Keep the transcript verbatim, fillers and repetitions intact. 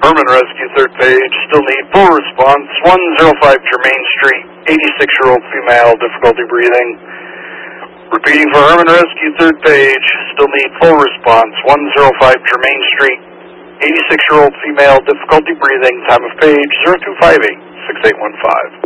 Herman Rescue, third page, still need full response, one oh five Germain Street, eighty-six-year-old female, difficulty breathing. Repeating for Herman Rescue, third page, still need full response, one oh five Germain Street, eighty-six-year-old female, difficulty breathing, time of page zero two five eight, six eight one five.